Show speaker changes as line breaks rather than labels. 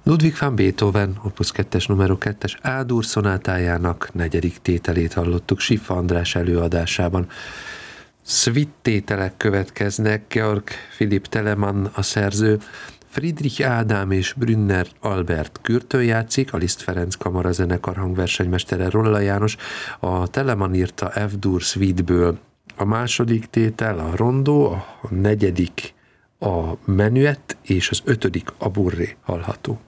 Ludwig van Beethoven, Opus 2-es numero 2-es A-dur szonátájának 4. tételét hallottuk Siffa András előadásában. Szvitt tételek következnek, Georg Philipp Telemann a szerző, Friedrich Ádám és Brünner Albert kürtön játszik, a Liszt Ferenc Kamara zenekar hangversenymestere Rolla János, a Telemann írta F-dur Suite-ből. A második tétel a rondó, a negyedik a menuett, és az 5. a burré hallható.